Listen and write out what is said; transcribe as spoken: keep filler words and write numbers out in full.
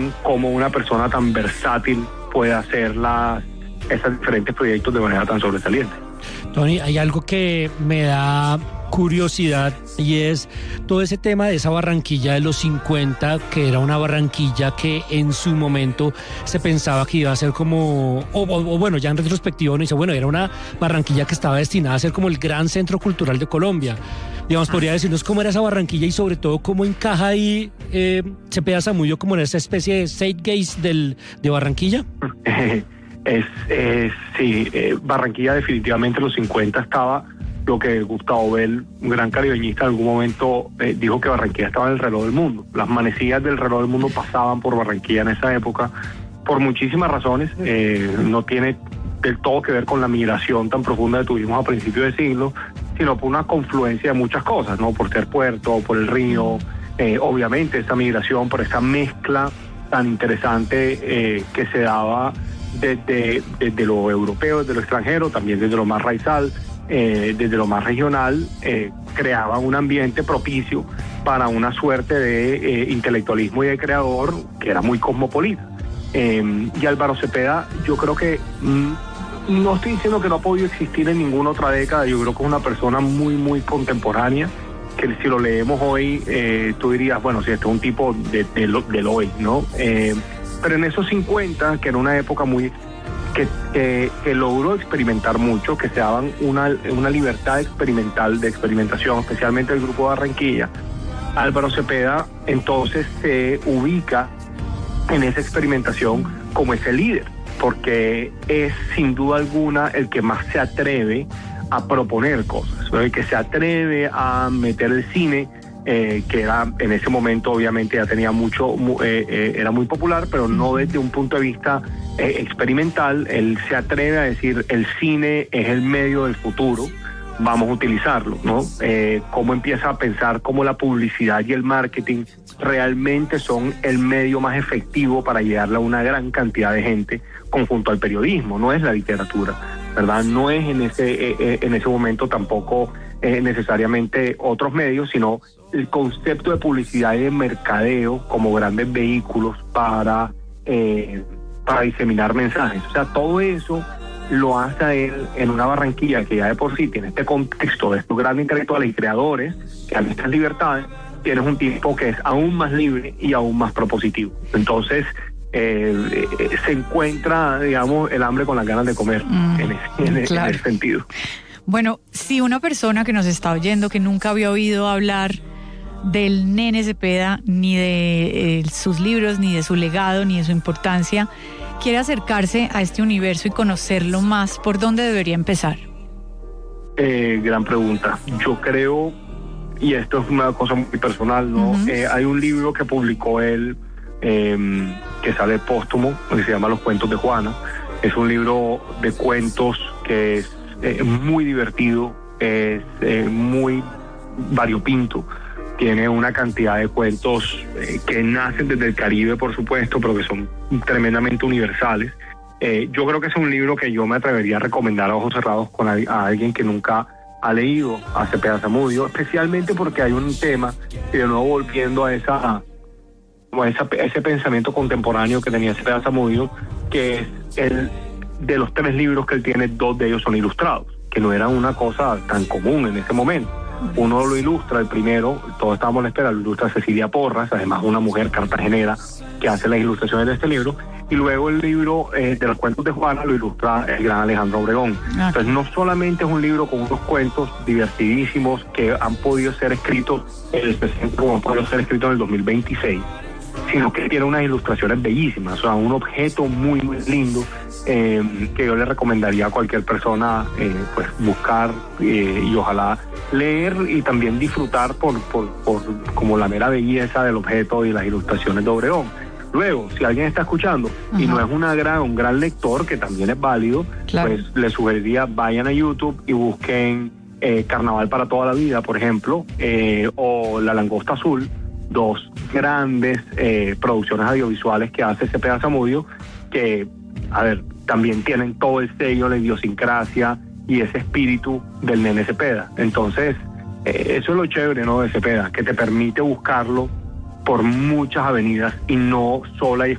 demuestran cómo una persona tan versátil puede hacer las, esos diferentes proyectos de manera tan sobresaliente. Tony, hay algo que me da curiosidad y es todo ese tema de esa Barranquilla de los cincuenta, que era una Barranquilla que en su momento se pensaba que iba a ser como, o, o, o bueno, ya en retrospectiva uno dice, bueno, era una Barranquilla que estaba destinada a ser como el gran centro cultural de Colombia. Digamos, podría decirnos cómo era esa Barranquilla y sobre todo cómo encaja ahí eh, Cepeda Zamudio como en esa especie de zeitgeist del, de Barranquilla. Es, es sí, eh, Barranquilla definitivamente en los cincuenta estaba lo que Gustavo Bell, un gran caribeñista, en algún momento eh, dijo que Barranquilla estaba en el reloj del mundo. Las manecillas del reloj del mundo pasaban por Barranquilla en esa época, por muchísimas razones. Eh, no tiene del todo que ver con la migración tan profunda que tuvimos a principios de siglo, sino por una confluencia de muchas cosas, ¿no? Por ser puerto, por el río, eh, obviamente esa migración, por esa mezcla tan interesante eh, que se daba desde, desde lo europeo, desde lo extranjero, también desde lo más raizal, eh, desde lo más regional, eh, creaba un ambiente propicio para una suerte de eh, intelectualismo y de creador que era muy cosmopolita. Eh, y Álvaro Cepeda, yo creo que, mmm, no estoy diciendo que no ha podido existir en ninguna otra década, yo creo que es una persona muy, muy contemporánea, que si lo leemos hoy, eh, tú dirías, bueno, si este es un tipo de, de, de, del hoy, ¿no? Eh, pero en esos cincuenta, que era una época muy que, que, que logró experimentar mucho, que se daban una, una libertad experimental, de experimentación, especialmente el grupo de Barranquilla, Álvaro Cepeda entonces se ubica en esa experimentación como ese líder, porque es sin duda alguna el que más se atreve a proponer cosas, ¿no? El que se atreve a meter el cine, eh, que era en ese momento obviamente ya tenía mucho, eh, eh, era muy popular, pero no desde un punto de vista eh, experimental. Él se atreve a decir, el cine es el medio del futuro, vamos a utilizarlo, ¿no? Eh, cómo empieza a pensar cómo la publicidad y el marketing realmente son el medio más efectivo para llegarle a una gran cantidad de gente conjunto al periodismo, no es la literatura, ¿verdad? No es en ese, eh, en ese momento tampoco eh, necesariamente otros medios, sino el concepto de publicidad y de mercadeo como grandes vehículos para, eh, para diseminar mensajes. O sea, todo eso lo hace a él en una Barranquilla que ya de por sí tiene este contexto de estos grandes intelectuales y creadores que han estas libertades. Tienes un tipo que es aún más libre y aún más propositivo. Entonces, eh, eh, se encuentra, digamos, el hambre con las ganas de comer, mm, en, ese, en, claro. en ese sentido. Bueno, si una persona que nos está oyendo, que nunca había oído hablar del Nene Cepeda, ni de eh, sus libros, ni de su legado, ni de su importancia, quiere acercarse a este universo y conocerlo más, ¿por dónde debería empezar? Eh, gran pregunta. Yo creo, y esto es una cosa muy personal, ¿no? Uh-huh. Eh, hay un libro que publicó él, eh, que sale póstumo, que se llama Los Cuentos de Juana. Es un libro de cuentos que es eh, muy divertido, es eh, muy variopinto. Tiene una cantidad de cuentos eh, que nacen desde el Caribe, por supuesto, pero que son tremendamente universales. Eh, yo creo que es un libro que yo me atrevería a recomendar a ojos cerrados con a, a alguien que nunca ha leído a Cepeda Zamudio, especialmente porque hay un tema, y de nuevo volviendo a esa, a esa a ese pensamiento contemporáneo que tenía Cepeda Zamudio, que es el de los tres libros que él tiene, dos de ellos son ilustrados, que no eran una cosa tan común en ese momento. Uno lo ilustra, el primero, todos estábamos en espera, lo ilustra Cecilia Porras, además una mujer cartagenera que hace las ilustraciones de este libro, y luego el libro eh, de los cuentos de Juana lo ilustra el gran Alejandro Obregón. Ah. Entonces no solamente es un libro con unos cuentos divertidísimos que han podido ser escritos en el presente como han podido ser escritos en el dos mil veintiséis, sino que tiene unas ilustraciones bellísimas, o sea, un objeto muy, muy lindo, eh, que yo le recomendaría a cualquier persona eh, pues buscar eh, y ojalá leer y también disfrutar por, por, por como la mera belleza del objeto y las ilustraciones de Obregón. Luego, si alguien está escuchando y no es una gran, un gran lector, que también es válido, claro, pues le sugeriría vayan a YouTube y busquen eh, Carnaval para toda la vida, por ejemplo, eh, o La Langosta Azul, dos grandes eh, producciones audiovisuales que hace Cepeda Zamudio, que, a ver, también tienen todo el sello, la idiosincrasia y ese espíritu del Nene Cepeda. Entonces, eh, eso es lo chévere, ¿no?, de Cepeda, que te permite buscarlo por muchas avenidas y no sola y